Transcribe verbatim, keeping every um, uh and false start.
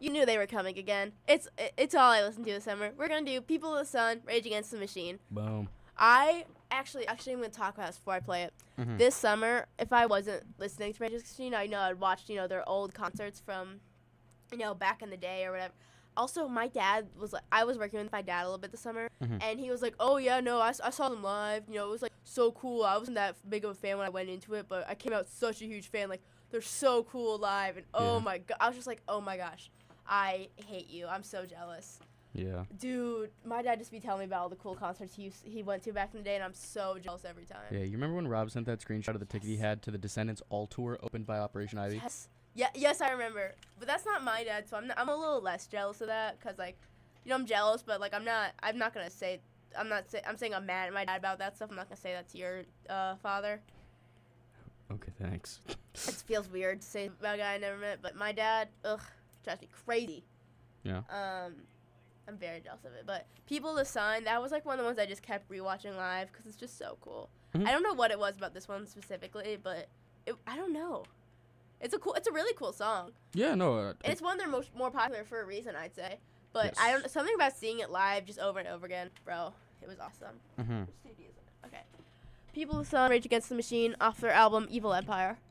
You knew they were coming again. It's it, it's all I listened to this summer. We're gonna do People of the Sun, Rage Against the Machine. Boom. I actually actually I'm gonna talk about this before I play it. Mm-hmm. This summer, if I wasn't listening to Rage Against the Machine, I know I'd watched you know their old concerts from, you know, back in the day or whatever. Also, my dad was like, I was working with my dad a little bit this summer, Mhm. and he was like, oh, yeah, no, I, s- I saw them live. You know, it was, like, so cool. I wasn't that big of a fan when I went into it, but I came out such a huge fan. Like, they're so cool live, and oh, Yeah. my God. I was just like, oh, my gosh. I hate you. I'm so jealous. Yeah. Dude, my dad just be telling me about all the cool concerts he used, he went to back in the day, and I'm so jealous every time. Yeah. You remember when Rob sent that screenshot of the ticket he had to the Descendants All Tour opened by Operation Ivy? Yes. Yeah, yes, I remember. But that's not my dad, so I'm not, I'm a little less jealous of that because, like, you know, I'm jealous, but, like, I'm not I'm not going to say I'm not say, I'm saying I'm mad at my dad about that stuff. I'm not going to say that to your uh, father. Okay, thanks. It feels weird to say about a guy I never met, but my dad, ugh, drives me crazy. Yeah. Um, I'm very jealous of it. But People of the Sun, that was, like, one of the ones I just kept rewatching live because it's just so cool. Mhm. I don't know what it was about this one specifically, but it, I don't know. It's a cool. It's a really cool song. Yeah, no. Uh, And it's one they're most more popular for a reason, I'd say. But Yes. I don't something about seeing it live just over and over again, bro. It was awesome. mm-hmm. Which C D is it? Okay. People of the Sun, Rage Against the Machine, off their album Evil Empire.